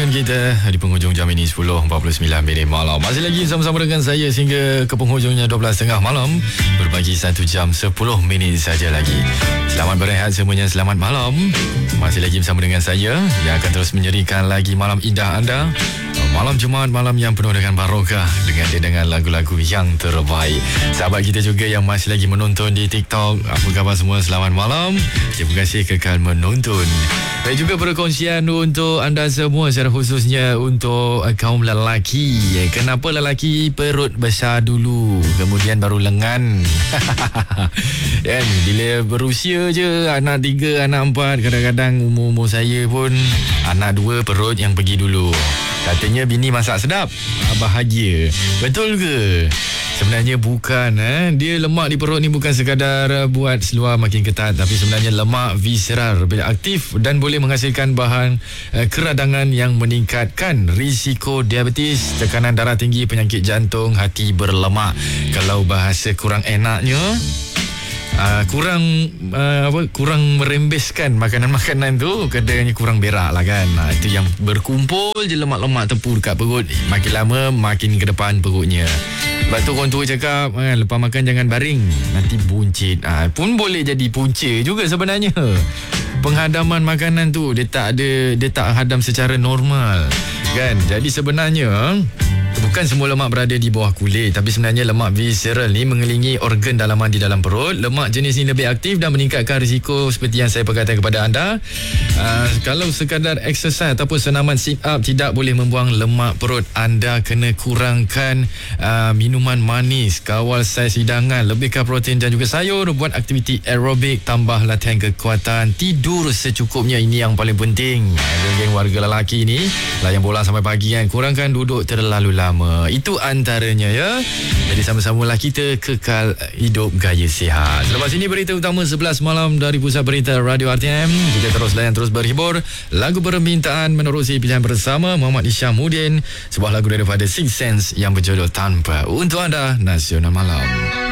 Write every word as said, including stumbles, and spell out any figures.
time kita di penghujung jam ini sepuluh empat puluh sembilan minit malam. Masih lagi sama-sama dengan saya sehingga ke penghujungnya dua belas tiga puluh malam. Berbagi satu jam sepuluh minit saja lagi. Selamat berehat semuanya, selamat malam. Masih lagi bersama dengan saya yang akan terus menyerikan lagi malam indah anda. Malam Jumaat, malam yang penuh dengan barokah, dengan dengan lagu-lagu yang terbaik. Sahabat kita juga yang masih lagi menonton di TikTok, apa khabar semua? Selamat malam. Terima kasih kekal menonton. Dan juga perkongsian untuk anda semua, secara khususnya untuk kaum lelaki. Kenapa lelaki perut besar dulu, kemudian baru lengan? Kan, bila berusia je, anak tiga, anak empat, kadang-kadang umur-umur saya pun anak dua, perut yang pergi dulu. Katanya bini masak sedap, bahagia. Betul ke? Sebenarnya bukan. Eh? Dia lemak di perut ni bukan sekadar buat seluar makin ketat, tapi sebenarnya lemak visceral lebih aktif dan boleh menghasilkan bahan eh, keradangan yang meningkatkan risiko diabetes, tekanan darah tinggi, penyakit jantung, hati berlemak. Kalau bahasa kurang enaknya, Uh, kurang uh, apa kurang merembeskan makanan-makanan tu, katanya kurang berak lah kan. Uh, itu yang berkumpul je lemak-lemak tepu dekat perut, makin lama makin ke depan perutnya. Sebab tu orang tua cakap, uh, lepas makan jangan baring, nanti buncit. Uh, pun boleh jadi punca juga sebenarnya. Penghadaman makanan tu dia tak ada, dia tak hadam secara normal kan. Jadi sebenarnya bukan semua lemak berada di bawah kulit, tapi sebenarnya lemak visceral ni mengelilingi organ dalaman di dalam perut. Lemak jenis ni lebih aktif dan meningkatkan risiko seperti yang saya perkatakan kepada anda. Uh, kalau sekadar exercise ataupun senaman sit up tidak boleh membuang lemak perut. Anda kena kurangkan uh, minuman manis, kawal saiz hidangan, lebihkan protein dan juga sayur, buat aktiviti aerobik, tambah latihan kekuatan, tidur secukupnya. Ini yang paling penting. Uh, geng warga lelaki ni layan bola sampai pagi kan, kurangkan duduk terlalu lama. Itu antaranya ya. Jadi sama-samalah kita kekal hidup gaya sihat. Selepas ini berita utama sebelas malam dari Pusat Berita Radio R T M. Kita terus layan, terus berhibur. Lagu permintaan menerusi pilihan bersama Muhammad Isyamuddin, sebuah lagu daripada Six Sense yang berjudul Tanpa. Untuk anda, Nasional Malam.